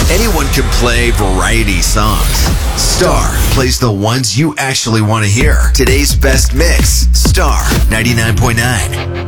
Anyone can play variety songs. Star plays the ones you actually want to hear. Today's best mix, Star 99.9.